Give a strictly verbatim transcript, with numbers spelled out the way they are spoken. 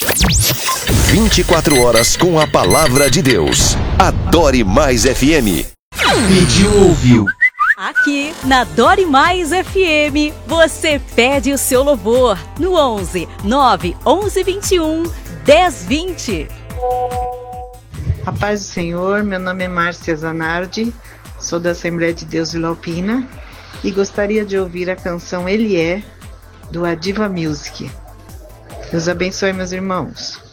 vinte e quatro horas com a palavra de Deus. Adore Mais F M. Pediu, ouviu. Aqui na Adore Mais F M, você pede o seu louvor no onze, nove, onze, vinte e um, dez, vinte. A paz do Senhor, meu nome é Márcia Zanardi, sou da Assembleia de Deus Vila Alpina e gostaria de ouvir a canção Ele É, do Adiva Music. Deus abençoe, meus irmãos.